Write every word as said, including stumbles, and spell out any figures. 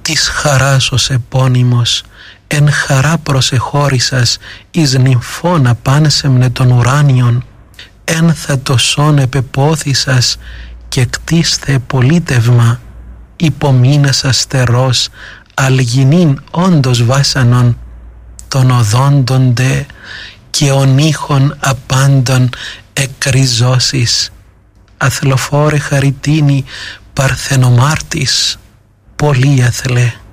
της χαράς ως επώνυμος, εν χαρά προσεχώρησας εις νυμφώνα πάνσεμνε των ουράνιων, εν θα το σών επεπόθησας και κτίσθε πολίτευμα, υπομείνας αστερός αλγινήν όντως βάσανον, των οδόντων δε και ονείχων απάντων εκκριζώσεις, αθλοφόρε χαριτίνη παρθενομάρτης, πολύ αθλέ.